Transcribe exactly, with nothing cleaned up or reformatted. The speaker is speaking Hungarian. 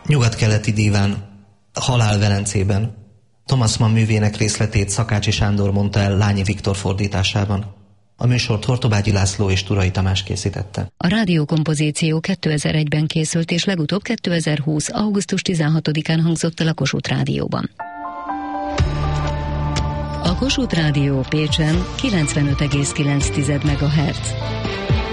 Nyugat-keleti díván, Halál Velencében. Thomas Mann művének részletét Szakácsi Sándor mondta el Lányi Viktor fordításában. A műsort Hortobágyi László és Turai Tamás készítette. A rádiókompozíció kétezer-egyben készült, és legutóbb kétezer-húsz. augusztus tizenhatodikán hangzott el a Kossuth Rádióban. A Kossuth Rádió Pécsen kilencvenöt egész kilenc megahertz.